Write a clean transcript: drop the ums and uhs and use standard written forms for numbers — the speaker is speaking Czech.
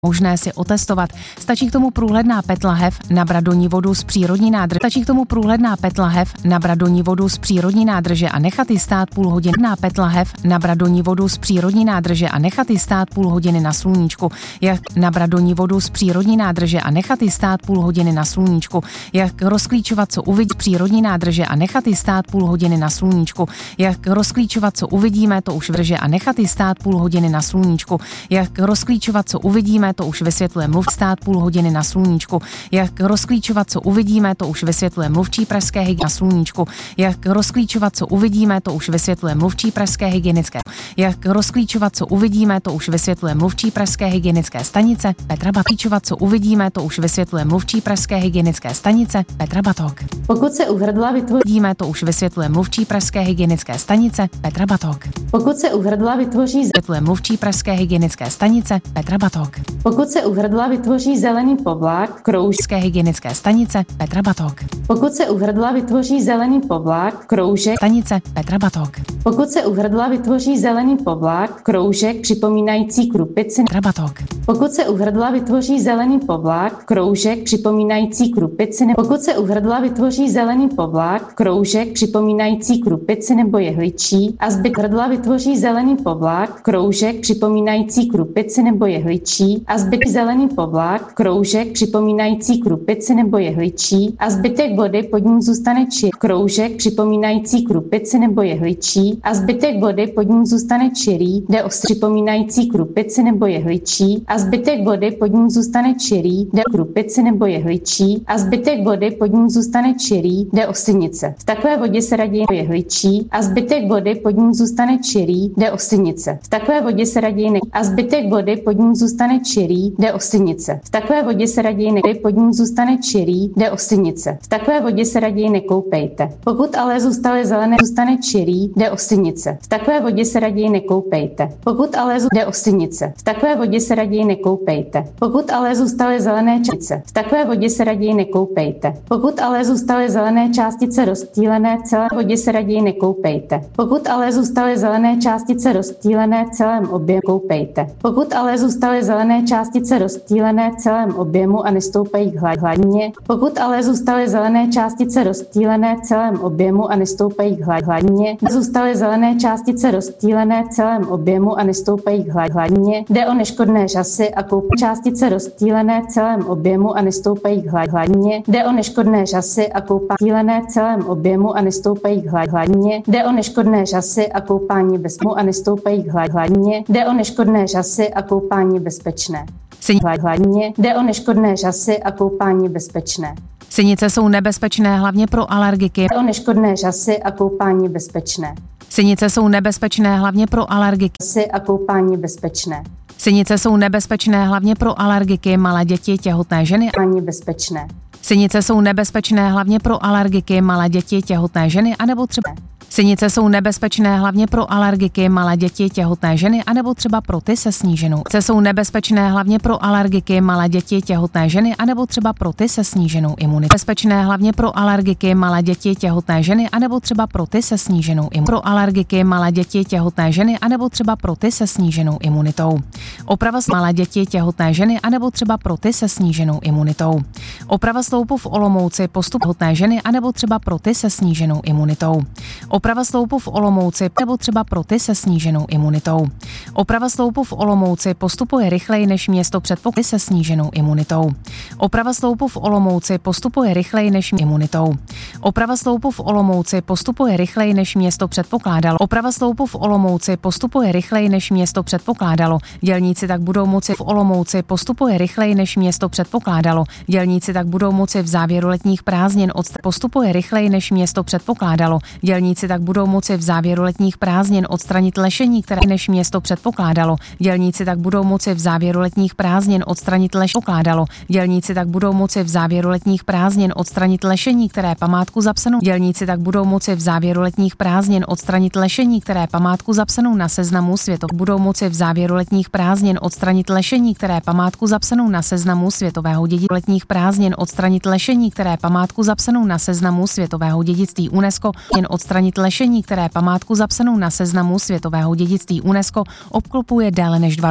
Možné si otestovat. Stačí k tomu průhledná PET lahev, nabrat do ní vodu z přírodní nádrže. Stačí k tomu průhledná PET lahev, nabrat do ní vodu z přírodní nádrže a nechat ji stát půl hodiny. Na PET lahev, nabrat do ní vodu z přírodní nádrže a nechat ji stát půl hodiny na sluníčku. Jak nabrat do ní vodu z přírodní nádrže a nechat ji stát půl hodiny na sluníčku. Jak rozklíčovat, co uvidí přírodní nádrže a nechat ji stát půl hodiny na sluníčku. Jak rozklíčovat, co uvidíme, to už vrže a nechat ji stát půl hodiny na sluníčku. Jak rozklíčovat, co uvidíme, to už vysvětluje stát půl hodiny na sluníčku. Jak rozklíčovat, co uvidíme, to už vysvětluje mluvčí pražské hygienické na sluníčku. Jak rozklíčovat, co uvidíme, to už vysvětluje mluvčí pražské hygienické. Jak rozklíčovat, co uvidíme, to už vysvětluje mluvčí pražské hygienické stanice Petra Batoh. Rozklíčovat, co uvidíme, to už vysvětluje mluvčí pražské hygienické stanice Petra Batoh. Pokud se u hrdla Vidíme, to už vysvětluje mluvčí pražské hygienické stanice Petra Batoh. Pokud se u hrdla vytvoří Vysvětluje mluvčí pražské hygienické stanice Petra Batoh. Pokud se u hrdla vytvoří zelený povlak, Pražské hygienické stanice Petra Batoh. Pokud se u hrdla vytvoří zelený povlak, kroužek Stanice Petra Batoh. Pokud se u hrdla vytvoří zelený povlak, kroužek připomínající krupici Petra Batoh. Pokud se u hrdla vytvoří zelený povlak, kroužek připomínající krupici pokud se u hrdla vytvoří zelený povlak, kroužek připomínající krupici nebo jehličí a zbyt hrdla vytvoří zelený povlak, kroužek připomínající krupici nebo jehličí a zbyt zelený povlak, kroužek připomínající krupici nebo jehličí a zbytek vody pod ním zůstane čirý, kroužek připomínající krupici nebo jehličí a zbytek vody pod ním zůstane čirý, jde o připomínající krupici nebo jehličí a zbytek vody pod ním zůstane čirý, jde o krupici nebo jehličí a zbytek vody pod ním zůstane čirý, jde o synice. V takové vodě se raději jehličí a zbytek vody pod ním zůstane čirý, jde o synice. V takové vodě se raději a zbytek vody pod ním zůstane čirý, jde o synice. V takové vodě se raději pod ním zůstane čirý, jde o synice. V takové vodě se raději nekoupejte. Pokud ale zůstane zelené, zůstane čirý, jde o synice. V takové vodě se raději nekoupejte. Pokud ale jde o synice. V takové vodě se raději nekoupejte. Pokud ale zůstaly zelené částice, v takové vodě se raději nekoupejte. Pokud ale zůstaly zelené částice rozptýlené v celé vodě se raději nekoupejte. Pokud ale zůstaly zelené částice rozptýlené v celém objemu, koupejte. Pokud ale zůstaly zelené částice rozptýlené v celém objemu a nestoupají k hladině, pokud ale zůstaly zelené částice rozptýlené v celém objemu a nestoupají k hladině, zůstaly zelené částice rozptýlené v celém objemu a nestoupají k hladině, jde o neškodné řasy a částice rozptýlené v celém objemu a nestoupají k hladině, jde o neškodné řasy a koupání v celém objemu a nestoupají k hladině, jde o neškodné řasy a koupání bezpečné a nestoupají k hladině, jde o neškodné řasy a koupání bezpečné. Hladině, jde o neškodné řasy a koupání bezpečné. Synice jsou nebezpečné hlavně pro alergiky. Jde o neškodné řasy a koupání bezpečné. Synice jsou nebezpečné hlavně pro alergiky. A koupání bezpečné. Synice jsou nebezpečné hlavně pro alergiky, malé děti, těhotné ženy. Koupání bezpečné. Synice jsou nebezpečné hlavně pro alergiky, malé děti, těhotné ženy anebo třeba Synice jsou nebezpečné hlavně pro alergiky, malé děti, těhotné ženy anebo třeba pro ty se sníženou. Synice jsou nebezpečné hlavně pro alergiky, malé děti, těhotné ženy anebo třeba pro ty se sníženou imunitou. Nebezpečné hlavně pro alergiky, malé děti, těhotné ženy anebo třeba pro ty se sníženou imunitou. Pro alergiky, malé děti, těhotné ženy anebo třeba pro ty se sníženou imunitou. Oprava malé děti, těhotné ženy anebo třeba pro ty se sníženou imunitou. Oprava sloupu v Olomouci, postup těhotné ženy anebo třeba pro ty se sníženou imunitou. Oprava sloupu v Olomouci nebo třeba pro ty se sníženou imunitou. Oprava sloupu v Olomouci postupuje rychleji než město předpokládalo se sníženou imunitou. Oprava sloupu v Olomouci postupuje rychleji než imunitou. Oprava sloupu v Olomouci postupuje rychleji než město předpokládalo. Oprava sloupu v Olomouci postupuje rychleji než město předpokládalo. Dělníci tak budou moci v Olomouci postupuje rychleji než město předpokládalo. Dělníci tak budou moci v závěru letních prázdnin postupuje rychleji než město předpokládalo. Dělníci tak budou moci v závěru letních prázdnin odstranit lešení, které než město předpokládalo. Dělníci tak budou moci v závěru letních prázdnin odstranit lešení. Dělníci tak budou moci v závěru letních prázdnin odstranit lešení, které památku zapsanou. Dělníci tak budou moci v závěru letních prázdnin odstranit lešení, které památku zapsanou na seznamu světového. Budou moci v závěru letních prázdnin odstranit lešení, které památku zapsanou na seznamu světového dědictví. Letních prázdnin odstranit lešení, které památku zapsanou na seznamu světového dědictví UNESCO. Jen odstranit lešení, které památku zapsanou na seznamu světového dědictví UNESCO obklopuje déle než 2